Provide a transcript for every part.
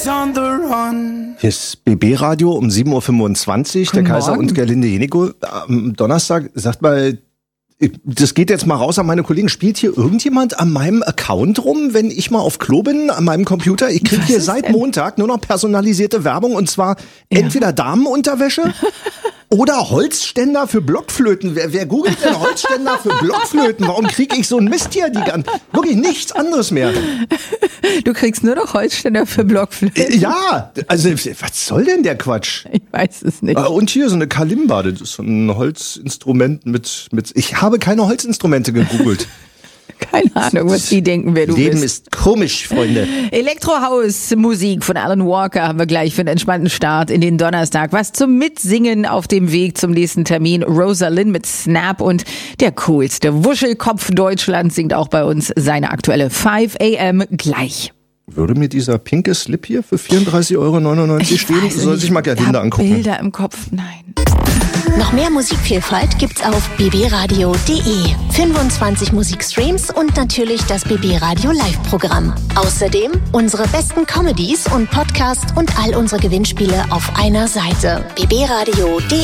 on the run. Hier ist BB-Radio um 7.25 Uhr. Der Kaiser und Gerlinde Jenigo am Donnerstag. Sagt mal, das geht jetzt mal raus an meine Kollegen. Spielt hier irgendjemand an meinem Account rum, wenn ich mal auf Klo bin, an meinem Computer? Ich kriege hier seit Montag nur noch personalisierte Werbung und zwar entweder Damenunterwäsche oder Holzständer für Blockflöten. Wer googelt denn Holzständer für Blockflöten? Warum kriege ich so ein Mist hier? Wirklich nichts anderes mehr. Du kriegst nur noch Holzständer für Blockflöten. Ja, also was soll denn der Quatsch? Ich weiß es nicht. Und hier so eine Kalimba, das ist so ein Holzinstrument mit. Ich habe keine Holzinstrumente gegoogelt. Keine Ahnung, was die denken, wer du bist. Leben ist komisch, Freunde. Elektrohaus-Musik von Alan Walker haben wir gleich für einen entspannten Start in den Donnerstag. Was zum Mitsingen auf dem Weg zum nächsten Termin. Rosalind mit Snap und der coolste Wuschelkopf Deutschlands singt auch bei uns seine aktuelle 5 AM gleich. Würde mir dieser pinke Slip hier für 34,99 € stehen? Soll sich mal Gerlinde angucken. Bilder im Kopf, nein. Noch mehr Musikvielfalt gibt's auf bbradio.de. 25 Musikstreams und natürlich das BB Radio Live-Programm. Außerdem unsere besten Comedies und Podcasts und all unsere Gewinnspiele auf einer Seite. bbradio.de.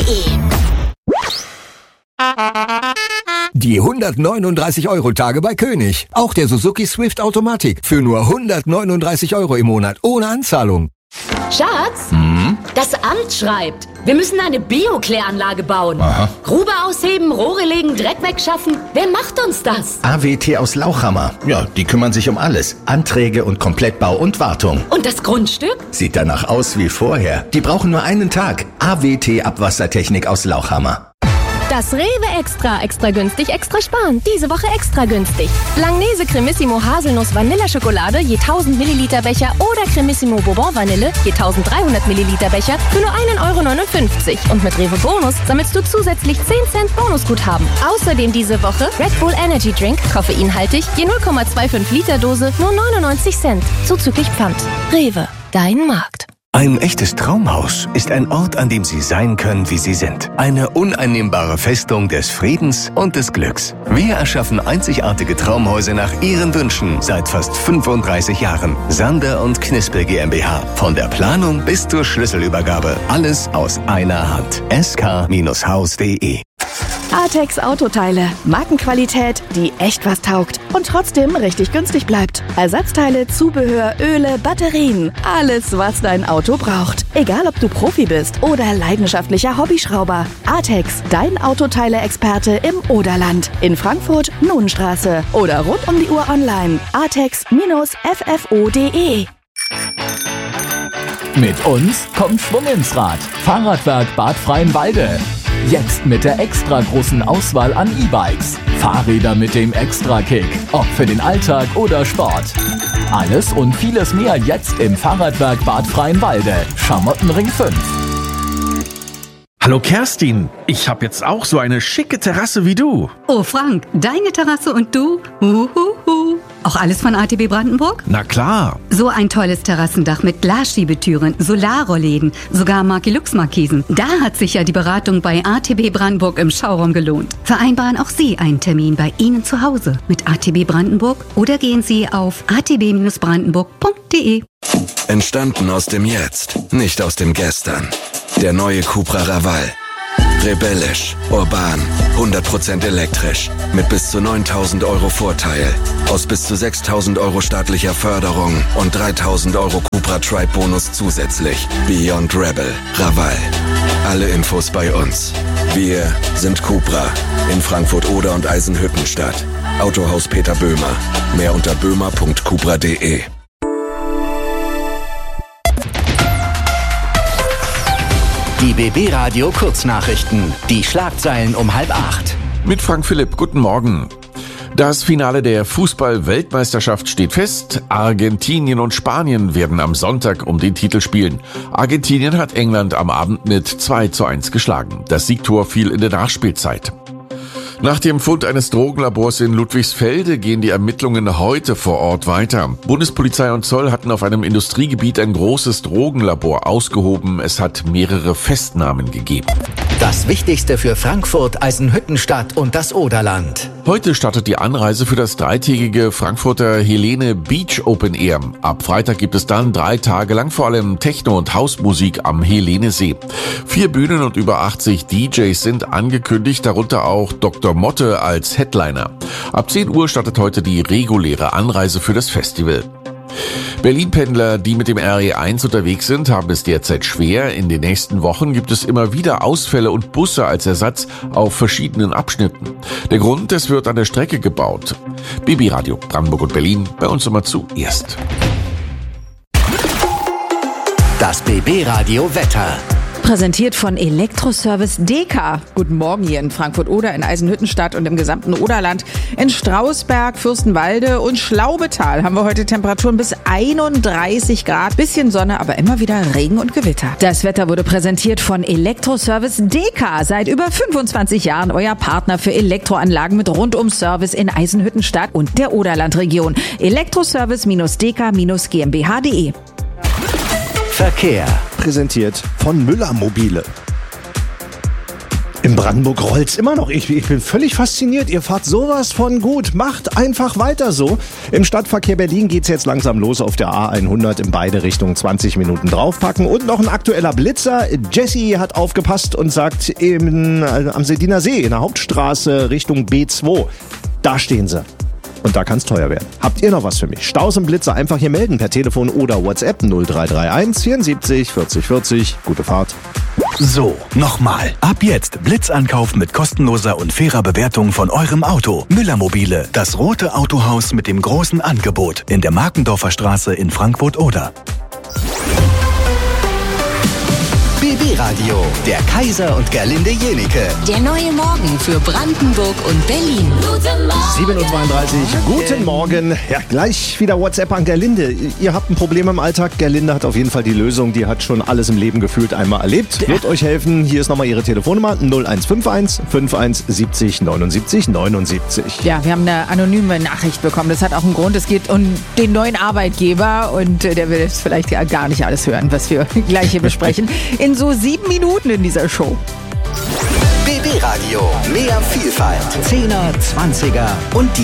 Die 139-Euro-Tage bei König. Auch der Suzuki Swift Automatik für nur 139 € im Monat ohne Anzahlung. Schatz, das Amt schreibt, wir müssen eine Bio-Kläranlage bauen. Aha. Grube ausheben, Rohre legen, Dreck wegschaffen. Wer macht uns das? AWT aus Lauchhammer. Ja, die kümmern sich um alles. Anträge und Komplettbau und Wartung. Und das Grundstück? Sieht danach aus wie vorher. Die brauchen nur einen Tag. AWT Abwassertechnik aus Lauchhammer. Das Rewe extra günstig, extra sparen. Diese Woche extra günstig. Langnese Cremissimo Haselnuss Vanilleschokolade je 1000 Milliliter Becher oder Cremissimo Bourbon Vanille je 1300 Milliliter Becher für nur 1,59 €. Und mit Rewe Bonus sammelst du zusätzlich 10 Cent Bonusguthaben. Außerdem diese Woche Red Bull Energy Drink, koffeinhaltig, je 0,25 Liter Dose, nur 99 Cent. Zuzüglich Pfand. Rewe, dein Markt. Ein echtes Traumhaus ist ein Ort, an dem Sie sein können, wie Sie sind. Eine uneinnehmbare Festung des Friedens und des Glücks. Wir erschaffen einzigartige Traumhäuser nach Ihren Wünschen seit fast 35 Jahren. Sander und Knispel GmbH. Von der Planung bis zur Schlüsselübergabe. Alles aus einer Hand. sk-haus.de. Artex Autoteile. Markenqualität, die echt was taugt und trotzdem richtig günstig bleibt. Ersatzteile, Zubehör, Öle, Batterien. Alles, was dein Auto braucht. Egal, ob du Profi bist oder leidenschaftlicher Hobbyschrauber. Artex, dein Autoteile-Experte im Oderland. In Frankfurt, Nonnenstraße. Oder rund um die Uhr online. artex-ffo.de. Mit uns kommt Schwung ins Rad. Fahrradwerk Bad Freienwalde. Jetzt mit der extra großen Auswahl an E-Bikes. Fahrräder mit dem Extra-Kick. Ob für den Alltag oder Sport. Alles und vieles mehr jetzt im Fahrradwerk Bad Freienwalde. Schamottenring 5. Hallo Kerstin, ich habe jetzt auch so eine schicke Terrasse wie du. Oh Frank, deine Terrasse und du? Auch alles von ATB Brandenburg? Na klar. So ein tolles Terrassendach mit Glasschiebetüren, Solarrollläden, sogar Marki-Lux-Markisen. Da hat sich ja die Beratung bei ATB Brandenburg im Schauraum gelohnt. Vereinbaren auch Sie einen Termin bei Ihnen zu Hause mit ATB Brandenburg oder gehen Sie auf atb-brandenburg.de. Entstanden aus dem Jetzt, nicht aus dem Gestern. Der neue Cupra Raval. Rebellisch, urban, 100% elektrisch, mit bis zu 9.000 € Vorteil, aus bis zu 6.000 € staatlicher Förderung und 3.000 € Cupra Tribe Bonus zusätzlich. Beyond Rebel, Raval. Alle Infos bei uns. Wir sind Cupra in Frankfurt Oder und Eisenhüttenstadt. Autohaus Peter Böhmer. Mehr unter böhmer.cupra.de. Die BB Radio Kurznachrichten. Die Schlagzeilen um 7:30. Mit Frank Philipp, guten Morgen. Das Finale der Fußball-Weltmeisterschaft steht fest. Argentinien und Spanien werden am Sonntag um den Titel spielen. Argentinien hat England am Abend mit 2:1 geschlagen. Das Siegtor fiel in der Nachspielzeit. Nach dem Fund eines Drogenlabors in Ludwigsfelde gehen die Ermittlungen heute vor Ort weiter. Bundespolizei und Zoll hatten auf einem Industriegebiet ein großes Drogenlabor ausgehoben. Es hat mehrere Festnahmen gegeben. Das Wichtigste für Frankfurt, Eisenhüttenstadt und das Oderland. Heute startet die Anreise für das dreitägige Frankfurter Helene Beach Open Air. Ab Freitag gibt es dann 3 Tage lang vor allem Techno- und Hausmusik am Helenesee. 4 Bühnen und über 80 DJs sind angekündigt, darunter auch Dr. Motte als Headliner. Ab 10 Uhr startet heute die reguläre Anreise für das Festival. Berlin-Pendler, die mit dem RE1 unterwegs sind, haben es derzeit schwer. In den nächsten Wochen gibt es immer wieder Ausfälle und Busse als Ersatz auf verschiedenen Abschnitten. Der Grund, es wird an der Strecke gebaut. BB Radio Brandenburg und Berlin, bei uns immer zuerst. Das BB Radio Wetter. Präsentiert von Elektroservice DK. Guten Morgen hier in Frankfurt-Oder, in Eisenhüttenstadt und im gesamten Oderland. In Strausberg, Fürstenwalde und Schlaubetal haben wir heute Temperaturen bis 31 Grad. Bisschen Sonne, aber immer wieder Regen und Gewitter. Das Wetter wurde präsentiert von Elektroservice DK. Seit über 25 Jahren euer Partner für Elektroanlagen mit Rundum-Service in Eisenhüttenstadt und der Oderlandregion. Elektroservice-dk-gmbh.de. Verkehr. Präsentiert von Müller Mobile. In Brandenburg rollt's immer noch. Ich bin völlig fasziniert. Ihr fahrt sowas von gut. Macht einfach weiter so. Im Stadtverkehr Berlin geht's jetzt langsam los auf der A100 in beide Richtungen. 20 Minuten draufpacken. Und noch ein aktueller Blitzer. Jessie hat aufgepasst und sagt am Sediner See in der Hauptstraße Richtung B2. Da stehen sie. Und da kann es teuer werden. Habt ihr noch was für mich? Staus und Blitzer einfach hier melden per Telefon oder WhatsApp 0331 74 40 40. Gute Fahrt. So, nochmal. Ab jetzt Blitzankauf mit kostenloser und fairer Bewertung von eurem Auto. Müller Mobile, das rote Autohaus mit dem großen Angebot in der Markendorfer Straße in Frankfurt-Oder. BB Radio, der Kaiser und Gerlinde Jenike. Der neue Morgen für Brandenburg und Berlin. 7:32 Uhr. Guten Morgen. Ja, gleich wieder WhatsApp an Gerlinde. Ihr habt ein Problem im Alltag. Gerlinde hat auf jeden Fall die Lösung. Die hat schon alles im Leben gefühlt einmal erlebt. Wird euch helfen. Hier ist nochmal ihre Telefonnummer 0151 51 70 79 79. Ja, wir haben eine anonyme Nachricht bekommen. Das hat auch einen Grund. Es geht um den neuen Arbeitgeber und der will jetzt vielleicht gar nicht alles hören, was wir gleich hier besprechen. In so 7 Minuten in dieser Show. BB Radio, mehr Vielfalt. 10er, 20er und die